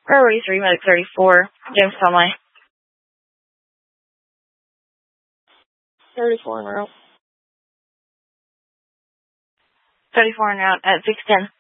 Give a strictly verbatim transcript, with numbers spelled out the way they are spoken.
Priority three, Medic thirty-four, James Conway. thirty-four en route. thirty-four en route at six ten.